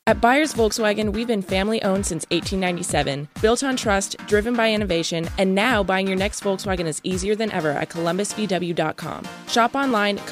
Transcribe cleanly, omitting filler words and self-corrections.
At Byers Volkswagen, we've been family-owned since 1897, built on trust, driven by innovation, and now buying your next Volkswagen is easier than ever at columbusvw.com. Shop online,